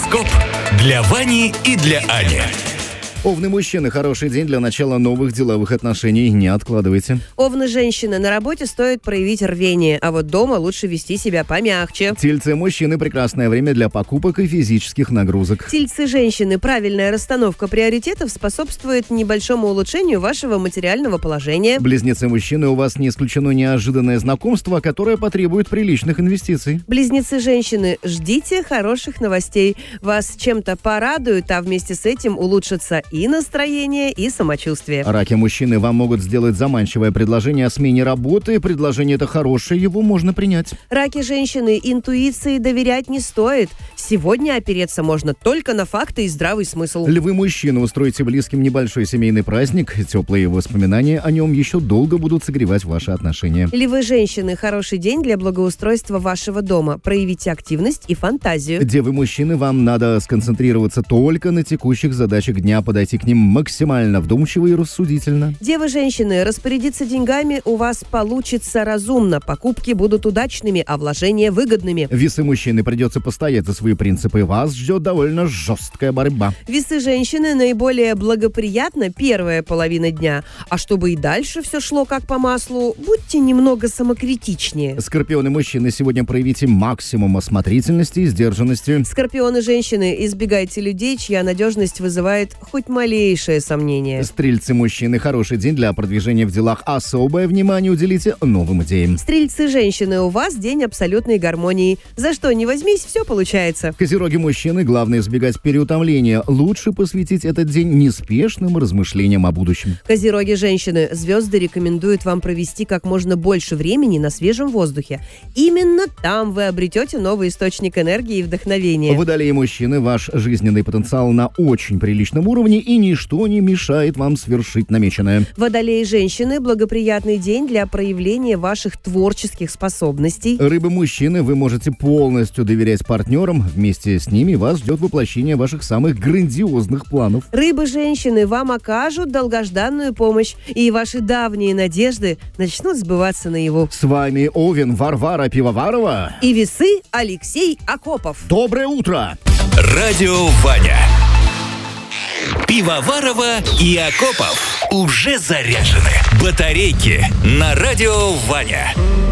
Гороскоп для Вани и для Ани. Овны мужчины, хороший день для начала новых деловых отношений. Не откладывайте. Овны женщины, на работе стоит проявить рвение, а вот дома лучше вести себя помягче. Тельцы мужчины, прекрасное время для покупок и физических нагрузок. Тельцы женщины, правильная расстановка приоритетов способствует небольшому улучшению вашего материального положения. Близнецы мужчины, у вас не исключено неожиданное знакомство, которое потребует приличных инвестиций. Близнецы женщины, ждите хороших новостей. Вас чем-то порадуют, а вместе с этим улучшится и настроение, и самочувствие. Раки мужчины, вам могут сделать заманчивое предложение о смене работы. Предложение это хорошее, его можно принять. Раки женщины, интуиции доверять не стоит. Сегодня опереться можно только на факты и здравый смысл. Львы мужчины, устройте близким небольшой семейный праздник. Теплые воспоминания о нем еще долго будут согревать ваши отношения. Львы женщины, хороший день для благоустройства вашего дома. Проявите активность и фантазию. Девы мужчины, вам надо сконцентрироваться только на текущих задачах дня, подойти к ним максимально вдумчиво и рассудительно. Девы женщины, распорядиться деньгами у вас получится разумно. Покупки будут удачными, а вложения выгодными. Весы мужчины, придется постоять за свои принципы. Вас ждет довольно жесткая борьба. Весы женщины, наиболее благоприятна первая половина дня. А чтобы и дальше все шло как по маслу, будьте немного самокритичнее. Скорпионы мужчины, сегодня проявите максимум осмотрительности и сдержанности. Скорпионы женщины, избегайте людей, чья надежность вызывает хоть малейшее сомнение. Стрельцы мужчины, хороший день для продвижения в делах. Особое внимание уделите новым идеям. Стрельцы женщины, у вас день абсолютной гармонии. За что не возьмись, все получается. Козероги мужчины, главное избегать переутомления. Лучше посвятить этот день неспешным размышлениям о будущем. Козероги женщины, звезды рекомендуют вам провести как можно больше времени на свежем воздухе. Именно там вы обретете новый источник энергии и вдохновения. Водолеи мужчины, ваш жизненный потенциал на очень приличном уровне, и ничто не мешает вам свершить намеченное. Водолеи женщины, благоприятный день для проявления ваших творческих способностей. Рыбы мужчины, вы можете полностью доверять партнерам. Вместе с ними вас ждет воплощение ваших самых грандиозных планов. Рыбы женщины вам окажут долгожданную помощь, и ваши давние надежды начнут сбываться наяву. С вами Овен Варвара Пивоварова и Весы Алексей Акопов. Доброе утро! Радио Ваня. Пивоварова и Акопов уже заряжены. Батарейки на Радио Ваня.